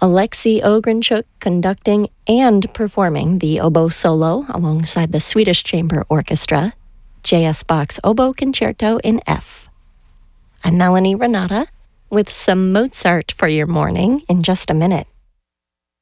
Alexei Ogrenchuk conducting and performing the oboe solo alongside the Swedish Chamber Orchestra, J.S. Bach's Oboe Concerto in F. I'm Melanie Renata with some Mozart for your morning in just a minute.